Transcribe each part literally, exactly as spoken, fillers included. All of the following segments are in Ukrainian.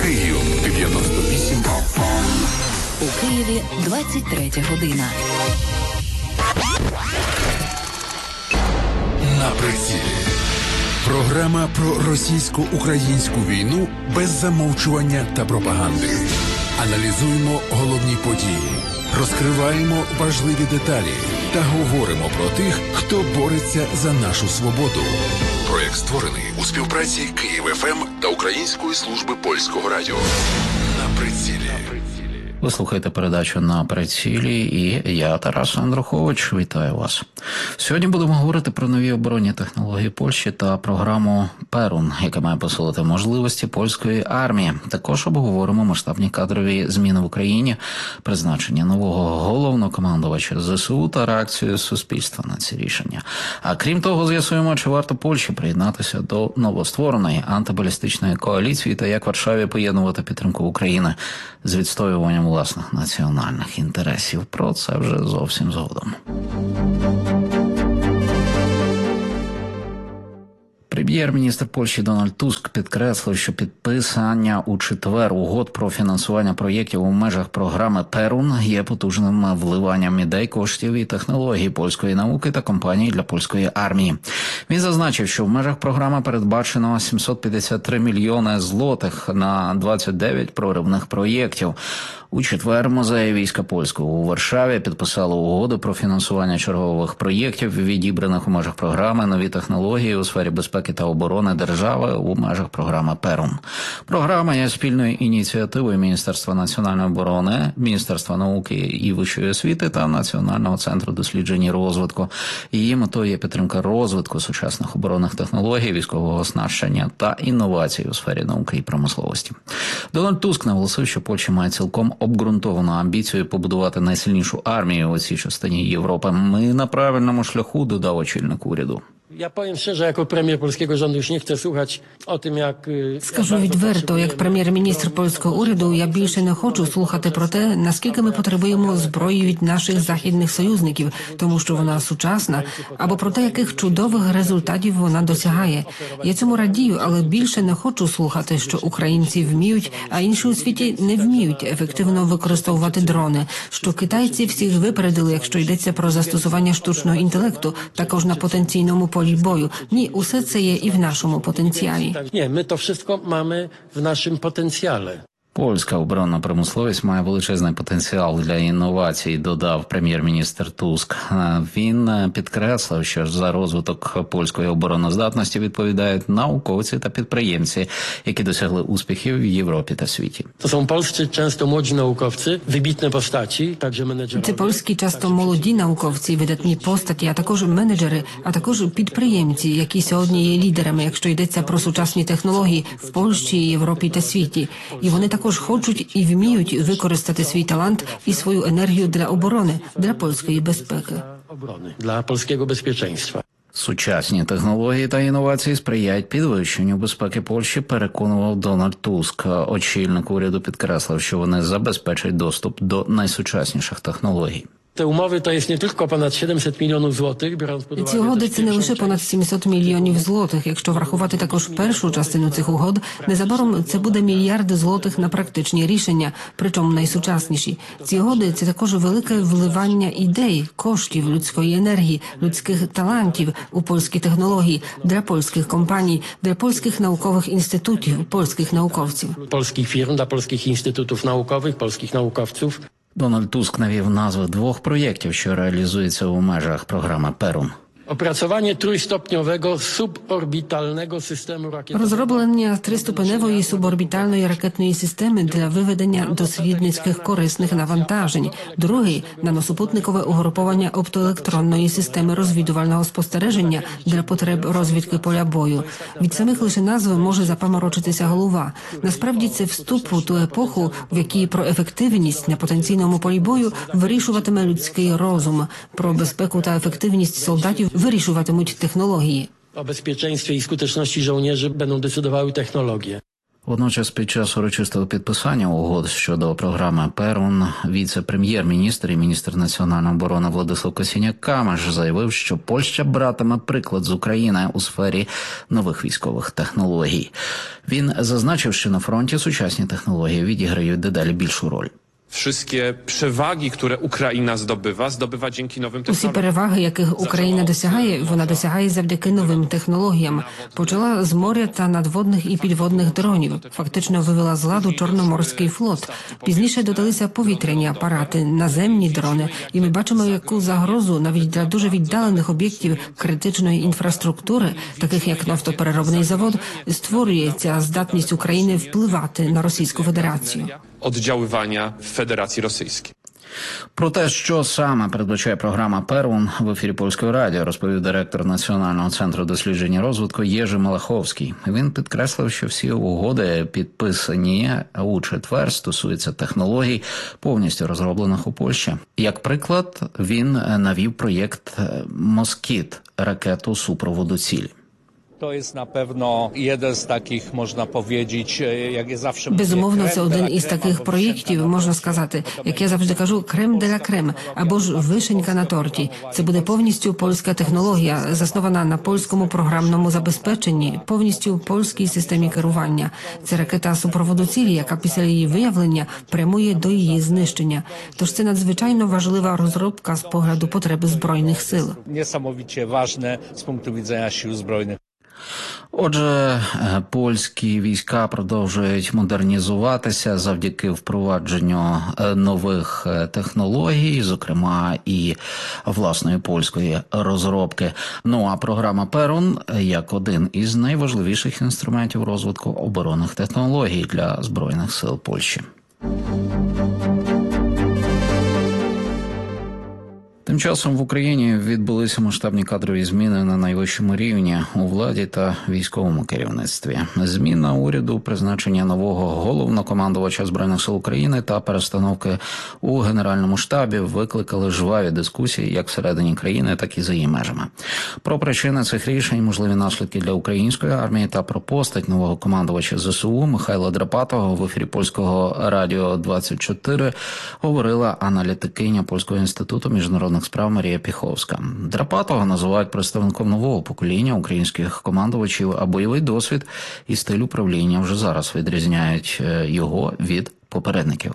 Київ дев'яносто вісім. У Києві двадцять третя година. На прицілі. Програма про російсько-українську війну без замовчування та пропаганди. Аналізуємо головні події, розкриваємо важливі деталі та говоримо про тих, хто бореться за нашу свободу. Проєкт створений у співпраці Київ еф ем та Української служби польського радіо. На прицілі. Ви слухаєте передачу «На прицілі» і я, Тарас Андрухович, вітаю вас. Сьогодні будемо говорити про нові оборонні технології Польщі та програму «Перун», яка має посилити можливості польської армії. Також обговоримо масштабні кадрові зміни в Україні, призначення нового головнокомандувача зе се у та реакцію суспільства на ці рішення. А крім того, з'ясуємо, чи варто Польщі приєднатися до новоствореної антибалістичної коаліції та як Варшаві поєднувати підтримку України з відстоюванням власних національних інтересів. Про це вже зовсім згодом. Прем'єр-міністр Польщі Дональд Туск підкреслив, що підписання у четвер угод про фінансування проєктів у межах програми «Перун» є потужним вливанням ідей, коштів і технологій польської науки та компаній для польської армії. Він зазначив, що в межах програми передбачено сімсот п'ятдесят три мільйони злотих на двадцять дев'ять проривних проєктів. У четвер музеї війська польського у Варшаві підписали угоду про фінансування чергових проєктів, відібраних у межах програми «Нові технології у сфері безпеки та оборони держави» у межах програми «Перун». Програма є спільною ініціативою Міністерства національної оборони, Міністерства науки і вищої освіти та Національного центру досліджень і розвитку. Її метою є підтримка розвитку сучасних оборонних технологій, військового оснащення та інновацій у сфері науки і промисловості. Дональд Туск наголосив, що Польща має цілком обґрунтовану амбіцію побудувати найсильнішу армію у цій частині Європи. Ми на правильному шляху, dodał очільник уряду. Ja powiem szczerze, jako premier polskiego rządu już nie chcę słuchać o tym, jak... Скажу відверто, як прем'єр-міністр польського уряду, я більше не хочу слухати про те, наскільки ми потребуємо зброї від наших західних союзників, тому що вона сучасна, або про те, яких чудових результатів вона досягає. Я цьому радію, але більше не хочу слухати, що українці вміють, а інші у світі не вміють ефективно використовувати дрони, що китайці всіх випередили, якщо йдеться про застосування штучного інтелекту, також на потенційному полі бою. Ні, усе це є і в нашому потенціалі. Ні, ми то wszystko mamy в нашому потенціалі. Польська оборонна промисловість має величезний потенціал для інновацій, додав прем'єр-міністр Туск. Він підкреслив, що за розвиток польської обороноздатності відповідають науковці та підприємці, які досягли успіхів в Європі та світі. Це są polscy, często młodzi naukowcy, wybitne postaci, także menedżerowie. Це польські часто молоді науковці, видатні постаті, а також менеджери, а також підприємці, які сьогодні є лідерами, якщо йдеться про сучасні технології в Польщі, Європі та світі. І вони також Також хочуть і вміють використати свій талант і свою енергію для оборони, для польської безпеки. Для польського безпеченства. Сучасні технології та інновації сприяють підвищенню безпеки Польщі, переконував Дональд Туск. Очільник уряду підкреслив, що вони забезпечать доступ до найсучасніших технологій. Te umowy to jest nie tylko ponad siedemset milionów złotych, biorąc pod uwagę... Ці угоди – це не лише понад сімсот мільйонів злотих. Якщо врахувати також першу частину цих угод, незабаром це буде мільярди злотих на практичні рішення, причому найсучасніші. Ці угоди – це також велике вливання ідей, коштів, людської енергії, людських талантів у польські технології, для польських компаній, для польських наукових інститутів, польських науковців. Польських фірм, для польських інститутів наукових, польських науковців. Дональд Туск навів назви двох проєктів, що реалізуються у межах програми «Перун». Опрацювання триступеневого суборбітального системи ракет. Розроблення триступеневої суборбітальної ракетної системи для виведення дослідницьких корисних навантажень. Другий – наносупутникове угруповання оптоелектронної системи розвідувального спостереження для потреб розвідки поля бою. Від самих лише назв може запаморочитися голова. Насправді це вступ у ту епоху, в якій про ефективність на потенційному полі бою вирішуватиме людський розум. Про безпеку та ефективність солдатів вирішуватимуть технології. O bezpieczeństwie i skuteczności żołnierzy będą decydowały technologie. Водночас під час урочистого підписання угод щодо програми «Перун» віце-прем'єр-міністр і міністр національної оборони Владислав Косіняк-Камиш заявив, що Польща братиме приклад з України у сфері нових військових технологій. Він зазначив, що на фронті сучасні технології відіграють дедалі більшу роль. Wszystkie przewagi, które Ukraina zdobywa, zdobywa dzięki nowym Усі technologiom. переваги, яких Україна досягає, вона досягає завдяки новим технологіям. Почала з моря та надводних і підводних дронів. Фактично вивела з ладу Чорноморський флот. Пізніше додалися повітряні апарати, наземні дрони. І ми бачимо, яку загрозу навіть для дуже віддалених об'єктів критичної інфраструктури, таких як нафтопереробний завод, створює ця здатність України впливати на Російську Федерацію. Oddziaływania w Federacji Rosyjskiej. Про те, що саме передбачає програма «Перун», в ефірі Польського радіо розповів директор Національного центру досліджень і розвитку Єжи Малаховський. Він підкреслив, що всі угоди, підписані у четвер, стосуються технологій, повністю розроблених у Польщі. Як приклад, він навів проєкт «Москіт» – ракету супроводу цілі. To jest na pewno jeden z takich, można powiedzieć, jak ja zawsze mówię, Безумовно, це крем один де ла із крем, таких або проєктів, вишенька можна на сказати, торті. як я завжди кажу, крем де ла крем, або ж вишенька на торті. Це буде повністю польська технологія, заснована на польському програмному забезпеченні, повністю польській системі керування. Це ракета супроводу цілі, яка після її виявлення прямує до її знищення. Тож це надзвичайно важлива розробка з погляду потреби Збройних сил. Niesamowicie ważne z punktu widzenia sił zbrojnych. Отже, польські війська продовжують модернізуватися завдяки впровадженню нових технологій, зокрема і власної польської розробки. Ну а програма «Перун» як один із найважливіших інструментів розвитку оборонних технологій для Збройних сил Польщі. Тим часом в Україні відбулися масштабні кадрові зміни на найвищому рівні у владі та військовому керівництві. Зміна уряду, призначення нового головнокомандувача Збройних сил України та перестановки у Генеральному штабі викликали жваві дискусії як всередині країни, так і за її межами. Про причини цих рішень, можливі наслідки для української армії та про постать нового командувача ЗСУ Михайла Драпатого в ефірі Польського радіо двадцять чотири говорила аналітикиня Польського інституту міжнародних справ Марія Піховська. Драпатого називають представником нового покоління українських командувачів, а бойовий досвід і стиль управління вже зараз відрізняють його від попередників.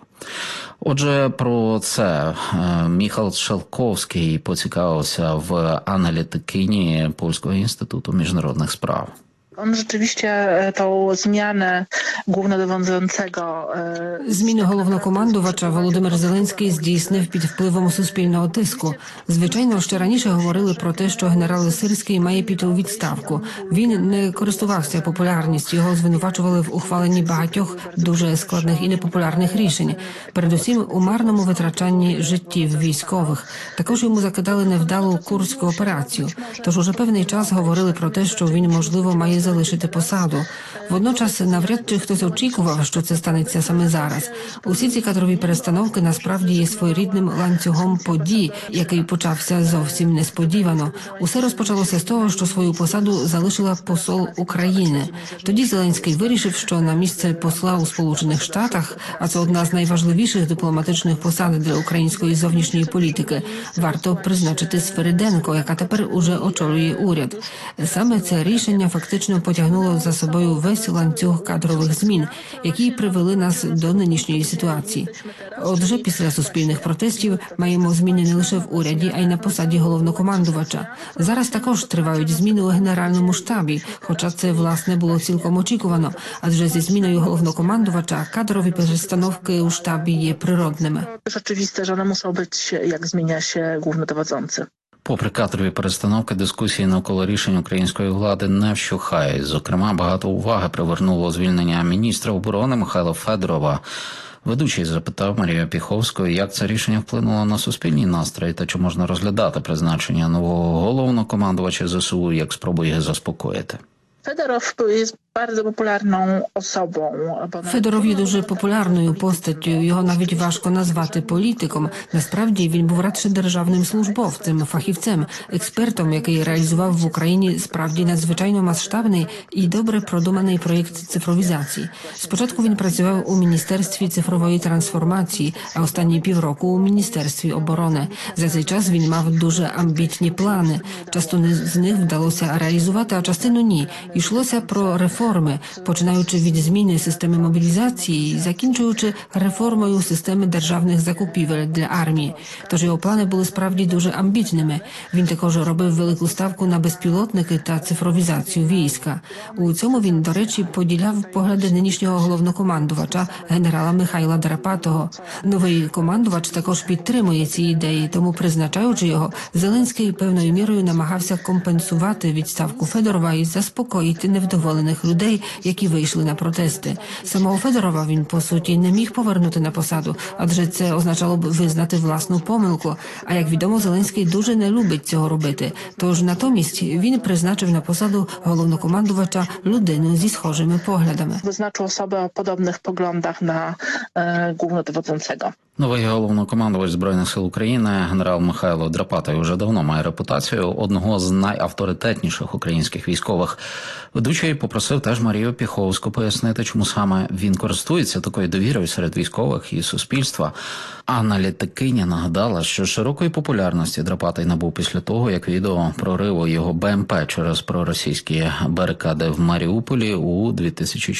Отже, про це Міхал Шелковський поцікавився в аналітикині Польського інституту міжнародних справ. On rzeczywiście tą zmianę głównodowodzącego... Зміну головнокомандувача Володимир Зеленський здійснив під впливом суспільного тиску. Звичайно, ще раніше говорили про те, що генерал Сирський має піти у відставку. Він не користувався популярністю, його звинувачували в ухваленні багатьох дуже складних і непопулярних рішень. Передусім, у марному витрачанні життів військових. Також йому закидали невдалу курську операцію. Тож уже певний час говорили про те, що він, можливо, має залишити посаду. Водночас, навряд чи хтось очікував, що це станеться саме зараз. Усі ці кадрові перестановки насправді є своєрідним ланцюгом подій, який почався зовсім несподівано. Усе розпочалося з того, що свою посаду залишила посол України. Тоді Зеленський вирішив, що на місце посла у Сполучених Штатах, а це одна з найважливіших дипломатичних посад для української зовнішньої політики, варто призначити Свериденко, яка тепер уже очолює уряд. Саме це рішення фактично потягнуло за собою весь ланцюг кадрових змін, які привели нас до нинішньої ситуації. Отже, після суспільних протестів маємо зміни не лише в уряді, а й на посаді головнокомандувача. Зараз також тривають зміни у Генеральному штабі, хоча це, власне, було цілком очікувано, адже зі зміною головнокомандувача кадрові перестановки у штабі є природними. Rzeczywiste, że one muszą być, jak zmienia się głównodowodzący. Попри кадрові перестановки, дискусії навколо рішень української влади не вщухають. Зокрема, багато уваги привернуло звільнення міністра оборони Михайла Федорова. Ведучий запитав Марію Піховську, як це рішення вплинуло на суспільний настрій та чи можна розглядати призначення нового головнокомандувача ЗСУ як спробу їх заспокоїти. Федоров jest bardzo popularną osobą. Bo Федоров є дуже популярною постаттю, його навіть важко назвати політиком. Насправді він був радше державним службовцем, фахівцем, експертом, який реалізував в Україні справді надзвичайно масштабний і добре продуманий проєкт цифровізації. Спочатку він працював у Міністерстві цифрової трансформації, а останні півроку у Міністерстві оборони. За цей час він мав дуже амбітні плани. Частину з них вдалося реалізувати, а частину ні. Йшлося про реформи, починаючи від зміни системи мобілізації і закінчуючи реформою системи державних закупівель для армії. Тож його плани були справді дуже амбітними. Він також робив велику ставку на безпілотники та цифровізацію війська. У цьому він, до речі, поділяв погляди нинішнього головнокомандувача генерала Михайла Драпатого. Новий командувач також підтримує ці ідеї, тому, призначаючи його, Зеленський певною мірою намагався компенсувати відставку Федорова і заспокоїти невдоволених людей, які вийшли на протести. Самого Федорова він, по суті, не міг повернути на посаду, адже це означало б визнати власну помилку. А як відомо, Зеленський дуже не любить цього робити. Тож натомість він призначив на посаду головнокомандувача людину зі схожими поглядами. Wyznaczył osobę o podobnych poglądach na e, głównodowodzącego. Новий головнокомандувач Збройних сил України генерал Михайло Драпатай уже давно має репутацію одного з найавторитетніших українських військових. Ведучий попросив теж Марію Піховську пояснити, чому саме він користується такою довірою серед військових і суспільства. Аналітикиня нагадала, що широкої популярності Драпатай набув після того, як відео прориву його БМП через проросійські барикади в Маріуполі у дві тисячі